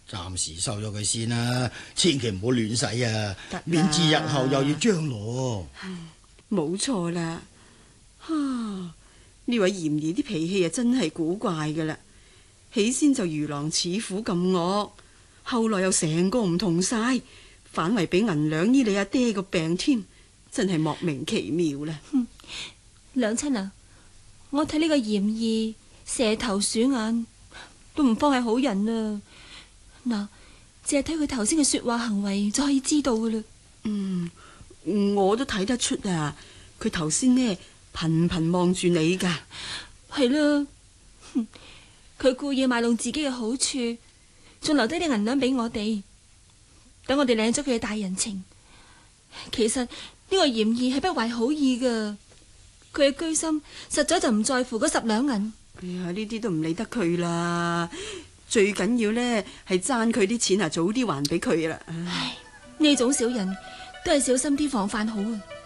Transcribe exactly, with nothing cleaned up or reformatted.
暫時收咗佢先啦，千祈唔好亂使啊，免至日後又要張羅。 冇錯啦，哈！呢位嫌兒啲脾氣啊，真係古怪噶啦。起先就如狼似虎咁惡，後來又成個唔同晒，反為俾銀兩醫你阿爹個病添，真係莫名其妙啦。 娘親啊，我睇呢個嫌兒蛇頭鼠眼，都唔方係好人啊！嗱，淨係睇佢頭先嘅說話行為就可以知道噶啦。 嗯，我都睇得出啊，佢頭先呢頻頻望住你噶。 係啦，佢故意賣弄自己嘅好處，仲留低啲銀兩俾我哋，等我哋領咗佢嘅大人情。其實呢個嫌兒係不懷好意噶，佢嘅居心實在就唔在乎嗰十兩銀。 哎呀，呢啲都唔理得佢啦，最緊要呢係爭佢啲錢啊，早啲還俾佢啦。 唉，呢種小人都係小心啲防範好啊。